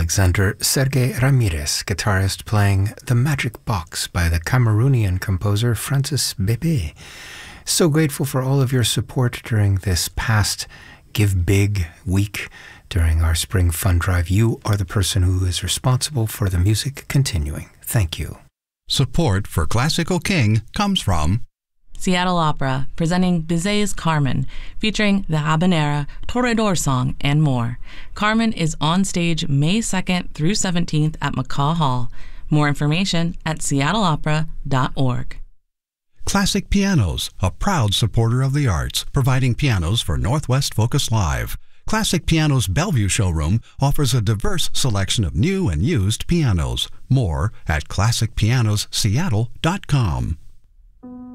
Alexander Sergei Ramirez, guitarist, playing The Magic Box by the Cameroonian composer Francis Bébé. So grateful for all of your support during this past Give Big week during our Spring Fund Drive. You are the person who is responsible for the music continuing. Thank you. Support for Classical King comes from Seattle Opera, presenting Bizet's Carmen, featuring the habanera, Toreador song, and more. Carmen is on stage May 2nd through 17th at McCaw Hall. More information at seattleopera.org. Classic Pianos, a proud supporter of the arts, providing pianos for Northwest Focus Live. Classic Pianos Bellevue showroom offers a diverse selection of new and used pianos. More at classicpianosseattle.com.